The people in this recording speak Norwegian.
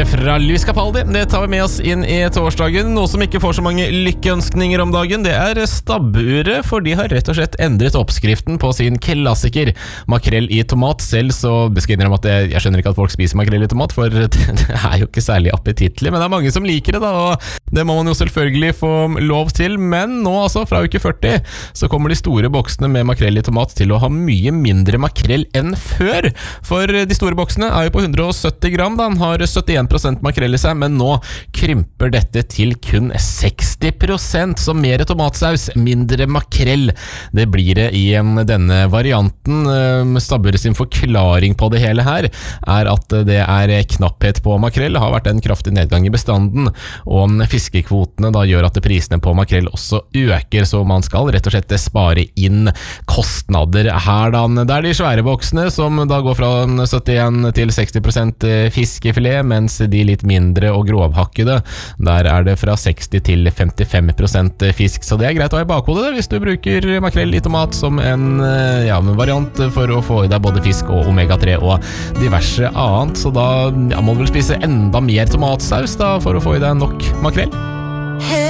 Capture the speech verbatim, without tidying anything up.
fra Luis Capaldi. Det tar vi med oss inn i torsdagen. Noe som ikke får så mange lykkeønskninger om dagen, det er stabburet, for de har rett og slett endret oppskriften på sin klassiker makrell i tomat. Selv så beskriver de at jeg, jeg skjønner ikke at folk spiser makrell i tomat, for det, det er jo ikke særlig appetittlig, men det er mange som liker det da, og det må man jo selvfølgelig få lov til. Men nå altså, fra uke førti, så kommer de store boksene med makrell i tomat til å ha mye mindre makrell enn før. For de store boksene er jo på hundre og sytti gram, da. Han har syttien prosent makrell i seg, men nå krymper dette til kun seksti prosent, så mer tomatsaus, mindre makrell. Det blir det i denne varianten. Stabburet sin forklaring på det hele her er at det er knapphet på makrell. Det har vært en kraftig nedgang i bestanden, og fiskekvotene da gjør at prisene på makrell også øker, så man skal rett og slett spare inn kostnader her da. Det er de svære boksene som da går fra syttien til seksti prosent fiskefilet, mens de litt mindre og grovhakkede, der er det fra seksti til femtifem prosent fisk. Så det er greit å ha i bakhodet hvis du bruker makrell i tomat som en, ja, en variant for å få i deg både fisk og omega tre og diverse annet. Så da ja, må du vel spise enda mer tomatsaus da, for å få i deg nok makrell.